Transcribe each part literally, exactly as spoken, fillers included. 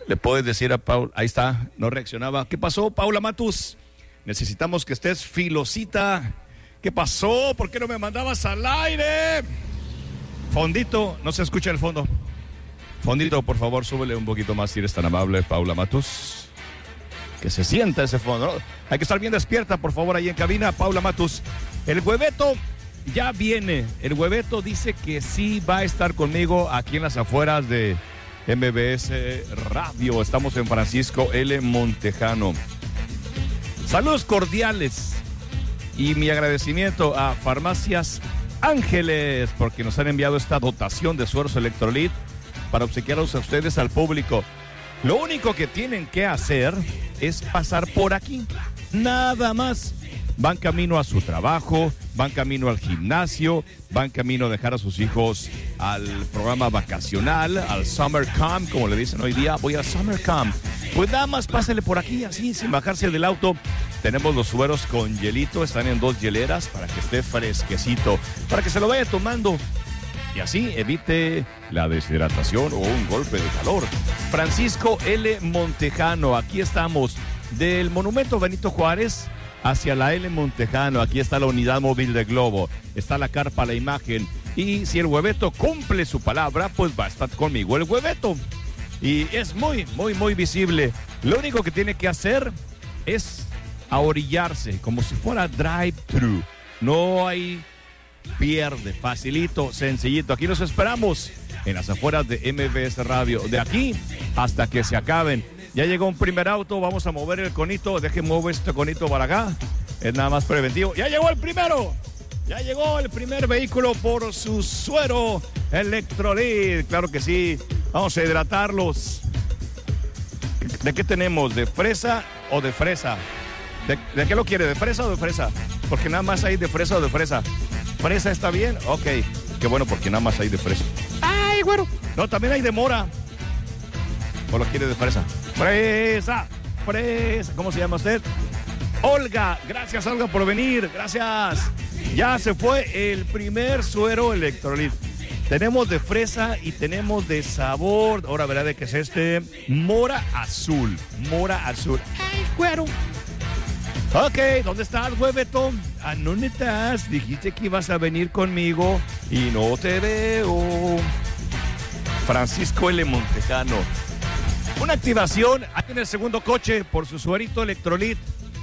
Le puedes decir a Paula, ahí está, no reaccionaba. ¿Qué pasó, Paula Matus? Necesitamos que estés filosita. ¿Qué pasó? ¿Por qué no me mandabas al aire? Fondito, no se escucha el fondo. Fondito, por favor, súbele un poquito más si eres tan amable, Paula Matus. Que se sienta ese fondo, ¿no? Hay que estar bien despierta, por favor, ahí en cabina, Paula Matus. El hueveto ya viene. El hueveto dice que sí va a estar conmigo aquí en las afueras de M B S Radio. Estamos en Francisco L. Montejano. Saludos cordiales y mi agradecimiento a Farmacias Ángeles porque nos han enviado esta dotación de sueros Electrolit para obsequiarlos a ustedes, al público. Lo único que tienen que hacer es pasar por aquí, nada más. Van camino a su trabajo, van camino al gimnasio, van camino a dejar a sus hijos al programa vacacional, al Summer Camp, como le dicen hoy día. Voy al Summer Camp. Pues nada más pásele por aquí, así, sin bajarse del auto. Tenemos los sueros con hielito, están en dos hieleras para que esté fresquecito, para que se lo vaya tomando y así evite la deshidratación o un golpe de calor. Francisco L. Montejano, aquí estamos, del Monumento Benito Juárez hacia la L. Montejano. Aquí está la unidad móvil de Globo, está la carpa, la imagen, y si el hueveto cumple su palabra, pues va a estar conmigo el hueveto. Y es muy, muy, muy visible. Lo único que tiene que hacer es ahorillarse, como si fuera drive-thru. No hay pierde, facilito, sencillito. Aquí los esperamos en las afueras de M B S Radio, de aquí hasta que se acaben. Ya llegó un primer auto, vamos a mover el conito. Deje mover este conito para acá, es nada más preventivo. Ya llegó el primero, ya llegó el primer vehículo por su suero Electrolit. Claro que sí, vamos a hidratarlos. ¿De qué tenemos? ¿De fresa o de fresa? ¿De, de qué lo quiere? ¿De fresa o de fresa? Porque nada más hay de fresa o de fresa. ¿Fresa está bien? Ok, qué bueno, porque nada más hay de fresa. ¡Ay, güero! No, también hay de mora. ¿O lo quiere de fresa? ¡Fresa! ¡Fresa! ¿Cómo se llama usted? Olga. Gracias, Olga, por venir. Gracias. Ya se fue el primer suero Electrolit. Tenemos de fresa y tenemos de sabor. Ahora verá de qué es este. Mora azul. Mora azul. ¡Ay, güero! Ok, ¿dónde estás, hueveto? ¿A dónde estás? Dijiste que ibas a venir conmigo y no te veo. Francisco L. Montejano. Una activación aquí en el segundo coche por su suerito Electrolit.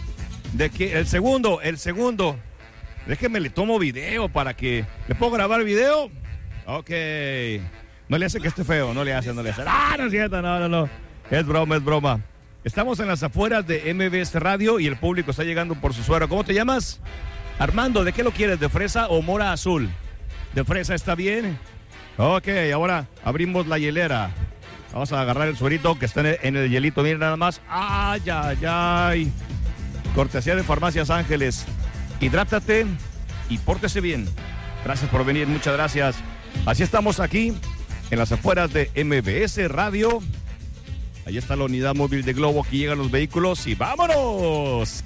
De que el segundo, el segundo. Déjeme, le tomo video para que... ¿Le puedo grabar video? Ok. No le hace que esté feo, no le hace, no le hace. Ah, no es cierto, no, no, no. Es broma, es broma. Estamos en las afueras de M B S Radio y el público está llegando por su suero. ¿Cómo te llamas? Armando, ¿de qué lo quieres? ¿De fresa o mora azul? ¿De fresa está bien? Ok, ahora abrimos la hielera. Vamos a agarrar el suerito que está en el hielito. Miren nada más. Ay, ay, ay. Cortesía de Farmacias Ángeles. Hidrátate y pórtese bien. Gracias por venir, muchas gracias. Así estamos aquí en las afueras de M B S Radio. Ahí está la unidad móvil de Globo, aquí llegan los vehículos y ¡vámonos!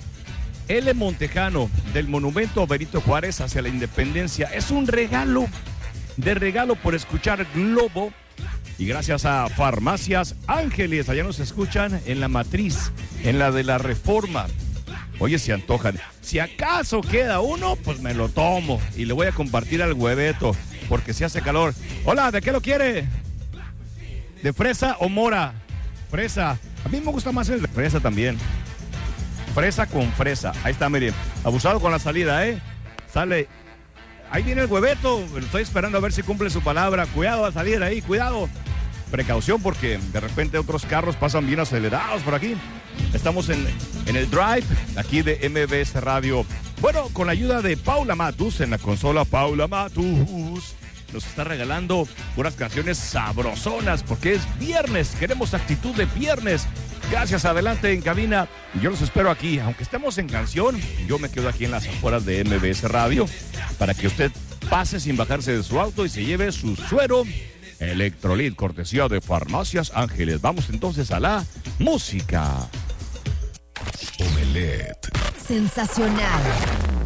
L. Montejano, del Monumento Benito Juárez hacia la Independencia. Es un regalo, de regalo por escuchar Globo. Y gracias a Farmacias Ángeles, allá nos escuchan en la Matriz, en la de la Reforma. Oye, se antojan. Si acaso queda uno, pues me lo tomo y le voy a compartir al hueveto, porque si hace calor. Hola, ¿de qué lo quiere? ¿De fresa o mora? Fresa. A mí me gusta más el de fresa también. Fresa con fresa. Ahí está, mire. Abusado con la salida, ¿eh? Sale. Ahí viene el hueveto. Lo estoy esperando a ver si cumple su palabra. Cuidado a salir ahí, cuidado. Precaución porque de repente otros carros pasan bien acelerados por aquí. Estamos en, en el drive aquí de M B S Radio. Bueno, con la ayuda de Paula Matus en la consola. Paula Matus nos está regalando unas canciones sabrosonas porque es viernes, queremos actitud de viernes. Gracias, adelante en cabina. Yo los espero aquí, aunque estemos en canción, yo me quedo aquí en las afueras de M B S Radio para que usted pase sin bajarse de su auto y se lleve su suero Electrolit, cortesía de Farmacias Ángeles. Vamos entonces a la música. Omelette. Sensacional.